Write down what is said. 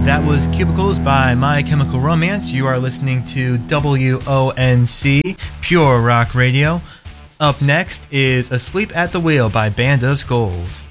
That was Cubicles by My Chemical Romance. You are listening to WONC, Pure Rock Radio. Up next is Asleep at the Wheel by Band of Skulls.